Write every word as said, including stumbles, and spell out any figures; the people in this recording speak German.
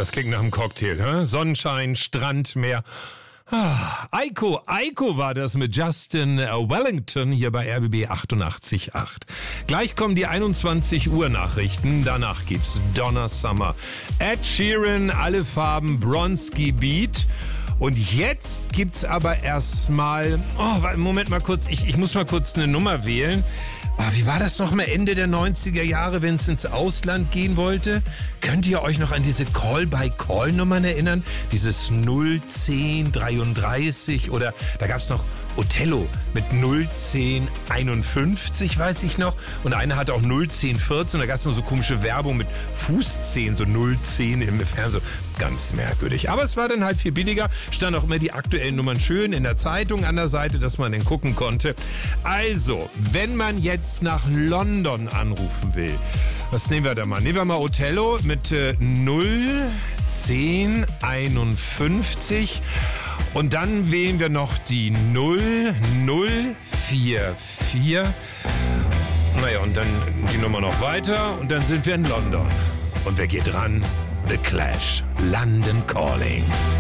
das klingt nach einem Cocktail. Hä? Sonnenschein, Strand, Meer. Ah, Eiko, Eiko war das mit Justin Wellington hier bei R B B achtundachtzig Komma acht. Gleich kommen die einundzwanzig Uhr Nachrichten, danach gibt's Donna Summer, Ed Sheeran, alle Farben, Bronski Beat. Und jetzt gibt's aber erstmal, oh, Moment mal kurz, ich, ich muss mal kurz eine Nummer wählen. Oh, wie war das noch mal Ende der neunziger Jahre, wenn es ins Ausland gehen wollte? Könnt ihr euch noch an diese Call-by-Call-Nummern erinnern? Dieses null zehn dreiunddreißig oder da gab's noch Othello mit null zehn einundfünfzig, weiß ich noch. Und einer hatte auch null zehn vierzehn. Da gab's noch so komische Werbung mit Fußzehen, so null zehn im Fernsehen. Ganz merkwürdig. Aber es war dann halt viel billiger. Stand auch immer die aktuellen Nummern schön in der Zeitung an der Seite, dass man dann gucken konnte. Also, wenn man jetzt nach London anrufen will, was nehmen wir da mal? Nehmen wir mal Othello mit äh, null zehn einundfünfzig. Und dann wählen wir noch die null null vier vier. Naja, und dann die Nummer noch weiter und dann sind wir in London. Und wer geht ran? The Clash, London Calling.